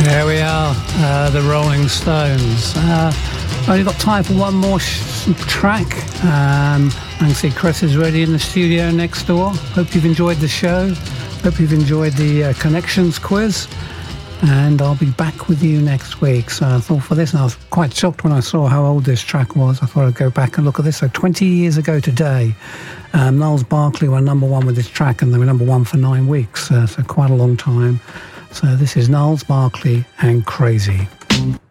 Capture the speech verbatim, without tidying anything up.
There we are, uh, the Rolling Stones. Uh, only got time for one more sh- track. Um, I can see Chris is ready in the studio next door. Hope you've enjoyed the show. Hope you've enjoyed the uh, Connections quiz. And I'll be back with you next week. So I thought for this, and I was quite shocked when I saw how old this track was. I thought I'd go back and look at this. So twenty years ago today, um, Gnarls Barkley were number one with this track, and they were number one for nine weeks. Uh, so quite a long time. So this is Gnarls Barkley and Crazy.